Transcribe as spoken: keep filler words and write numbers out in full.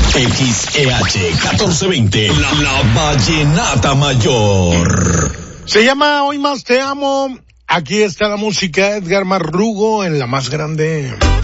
X E H catorce veinte, la, la vallenata mayor. Se llama Hoy Más Te Amo. Aquí está la música, Edgar Marrugo en la más grande.